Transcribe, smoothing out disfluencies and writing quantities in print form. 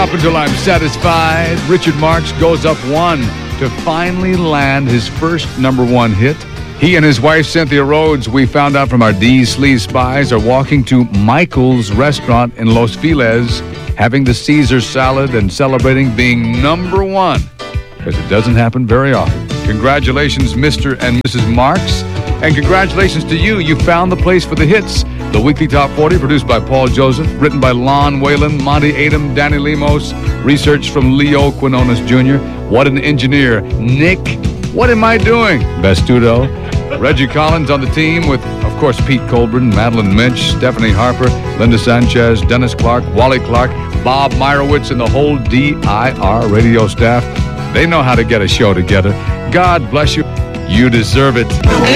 stop until I'm satisfied. Richard Marx goes up 1 to finally land his first number 1 hit. He and his wife, Cynthia Rhodes, we found out from our D Sleaze spies, are walking to Michael's restaurant in Los Feliz, having the Caesar salad and celebrating being number 1, because it doesn't happen very often. Congratulations, Mr. and Mrs. Marx, and congratulations to you. You found the place for the hits. The Weekly Top 40, produced by Paul Joseph, written by Lon Whalen, Monty Adam, Danny Lemos, research from Leo Quinones Jr. What an engineer. Nick, what am I doing? Bestudo. Reggie Collins on the team with, of course, Pete Colburn, Madeline Minch, Stephanie Harper, Linda Sanchez, Dennis Clark, Wally Clark, Bob Meyerowitz, and the whole DIR radio staff. They know how to get a show together. God bless you. You deserve it.